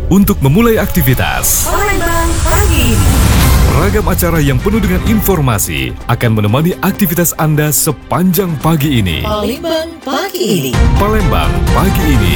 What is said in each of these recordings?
untuk memulai aktivitas. Palembang pagi. Ragam acara yang penuh dengan informasi akan menemani aktivitas Anda sepanjang pagi ini. Palembang pagi ini. Palembang pagi ini.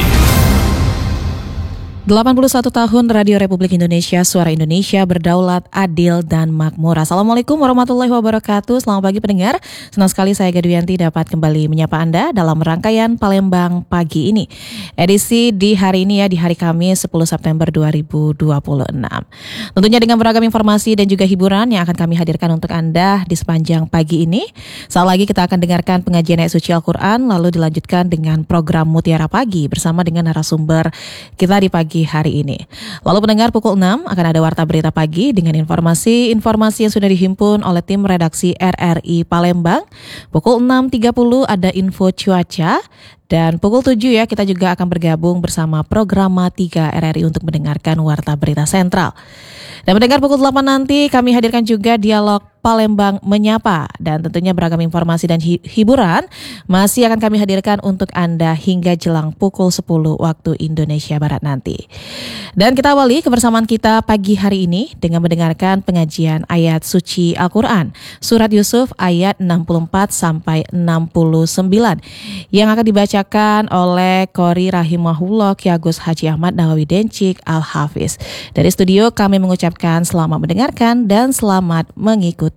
81 tahun Radio Republik Indonesia, Suara Indonesia, berdaulat, adil, dan makmur. Assalamualaikum warahmatullahi wabarakatuh. Selamat pagi pendengar. Senang sekali saya Gadwianti dapat kembali menyapa Anda dalam rangkaian Palembang pagi ini. Edisi di hari ini di hari Kamis 10 September 2026. Tentunya dengan beragam informasi dan juga hiburan yang akan kami hadirkan untuk Anda di sepanjang pagi ini. Saat lagi kita akan dengarkan pengajian ayat suci Al-Quran, lalu dilanjutkan dengan program Mutiara Pagi bersama dengan narasumber kita di pagi hari ini. Lalu pendengar, pukul 6 akan ada Warta Berita Pagi dengan informasi yang sudah dihimpun oleh tim redaksi RRI Palembang. Pukul 6.30 ada info cuaca. Dan pukul 7 kita juga akan bergabung bersama Programa 3 RRI untuk mendengarkan Warta Berita Sentral. Dan mendengar pukul 8 nanti kami hadirkan juga dialog Palembang Menyapa. Dan tentunya beragam informasi dan hiburan masih akan kami hadirkan untuk Anda hingga jelang pukul 10 waktu Indonesia Barat nanti. Dan kita awali kebersamaan kita pagi hari ini dengan mendengarkan pengajian ayat suci Al-Quran. Surat Yusuf ayat 64 sampai 69 yang akan dibacakan oleh Qori Rahimahullah Ki Agus Haji Ahmad Nawawi Dencik Al-Hafiz. Dari studio kami mengucapkan selamat mendengarkan dan selamat mengikuti.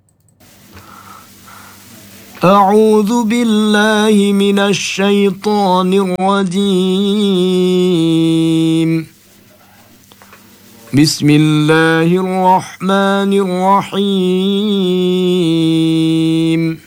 A'udzu billahi minasy syaithanir rajim. Bismillahirrahmanirrahim.